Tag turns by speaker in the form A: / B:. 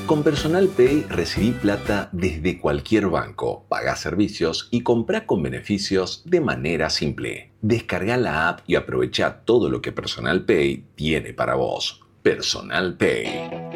A: Con Personal Pay recibí plata desde cualquier banco, pagá servicios y comprá con beneficios de manera simple. Descarga la app y aprovecha todo lo que Personal Pay tiene para vos. Personal Pay.